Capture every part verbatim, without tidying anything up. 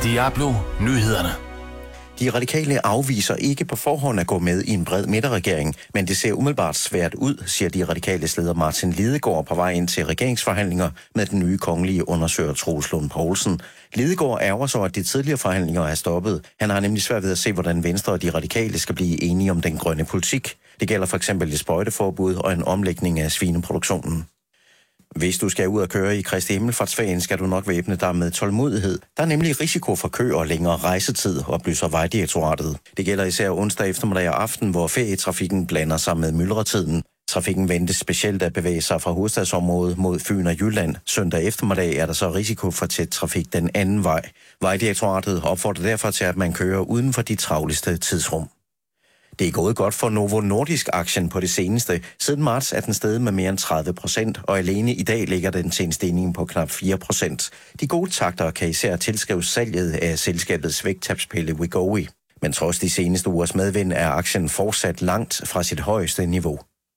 Diablo Nyhederne. De radikale afviser ikke på forhånd at gå med i en bred midterregering, men det ser umiddelbart svært ud, siger de radikale leder Martin Lidegaard på vej ind til regeringsforhandlinger med den nye kongelige undersøger Troels Lund Poulsen. Lidegaard ærger så, at de tidligere forhandlinger er stoppet. Han har nemlig svært ved at se, hvordan Venstre og de radikale skal blive enige om den grønne politik. Det gælder for eksempel et sprøjteforbud og en omlægning af svineproduktionen. Hvis du skal ud og køre i Kristi Himmelfartsferien, skal du nok væbne dig med tålmodighed. Der er nemlig risiko for kø og længere rejsetid, oplyser Vejdirektoratet. Det gælder især onsdag eftermiddag og aften, hvor ferietrafikken blander sig med myldretiden. Trafikken ventes specielt at bevæge sig fra hovedstadsområdet mod Fyn og Jylland. Søndag eftermiddag er der så risiko for tæt trafik den anden vej. Vejdirektoratet opfordrer derfor til, at man kører uden for de travleste tidsrum. Det er gået godt for Novo Nordisk-aktien på det seneste. Siden marts er den steget med mere end tredive procent, og alene i dag ligger den til en stigning på knap fire procent. De gode takter kan især tilskrives salget af selskabets vægttabspille Wegovy. Men trods de seneste ugers medvind er aktien fortsat langt fra sit højeste niveau.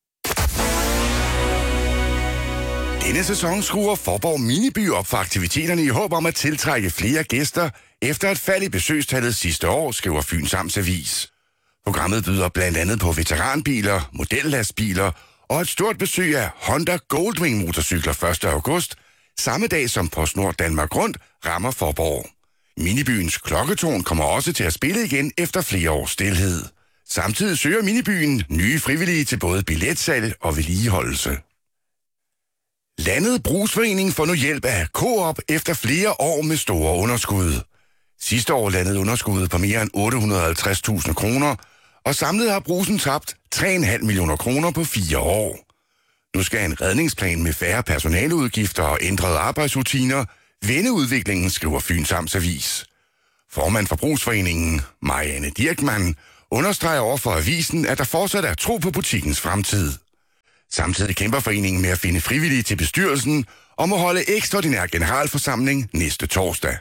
Denne sæson skruer Faaborg Miniby op for aktiviteterne i håb om at tiltrække flere gæster efter et fald i besøgstallet sidste år, skriver Fyns Amtsavis. Programmet byder blandt andet på veteranbiler, modellastbiler og et stort besøg af Honda Goldwing motorcykler første august, samme dag som PostNord Danmark Rundt rammer Faaborg. Minibyens klokketårn kommer også til at spille igen efter flere års stilhed. Samtidig søger Minibyen nye frivillige til både billetsalg og vedligeholdelse. Landet Brugsforening får nu hjælp af Coop efter flere år med store underskud. Sidste år landede underskuddet på mere end otte hundrede og halvtreds tusind kroner, og samlet har Brugsen tabt tre komma fem millioner kroner på fire år. Nu skal en redningsplan med færre personaleudgifter og ændrede arbejdsrutiner vende udviklingen, skriver Fyns Amtsavis. Formand for Brugsforeningen, Marianne Dirkmann, understreger over for avisen, at der fortsat er tro på butikkens fremtid. Samtidig kæmper foreningen med at finde frivillige til bestyrelsen og må holde ekstraordinær generalforsamling næste torsdag.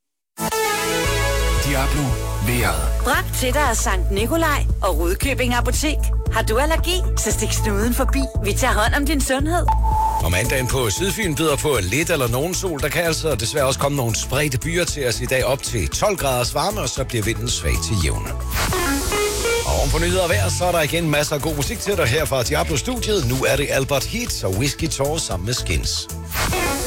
Diablo vejret. Bragt til dig af Sankt Nikolaj og Rudkøbing Apotek. Har du allergi, så stik snuden forbi. Vi tager hånd om din sundhed. Og mandagen på Sydfyn byder på lidt eller nogen sol. Der kan altså desværre også komme nogle spredte byer til os i dag op til tolv graders varme, og så bliver vinden svag til jævne. Og oven på nyheder og vejr, så er der igen masser af god musik til dig her fra Diablo-studiet. Nu er det Albert Heat og Whiskey Tour sammen med Skins.